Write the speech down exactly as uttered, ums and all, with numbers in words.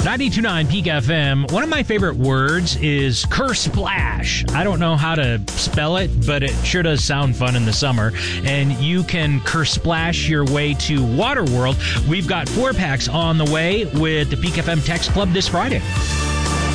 ninety-two point nine Peak F M. One of my favorite words is Kersplash. I don't know how to spell it, but it sure does sound fun in the summer. And you can Kersplash your way to Waterworld. We've got four packs on the way with the Peak F M Text Club this Friday.